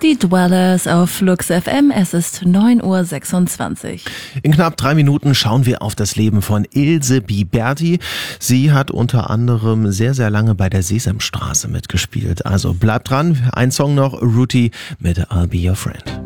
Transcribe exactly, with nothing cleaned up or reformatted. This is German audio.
Die Dwellers auf Flux F M, es ist neun Uhr sechsundzwanzig. In knapp drei Minuten schauen wir auf das Leben von Ilse Biberti. Sie hat unter anderem sehr, sehr lange bei der Sesamstraße mitgespielt. Also bleibt dran, ein Song noch, Ruti mit I'll Be Your Friend.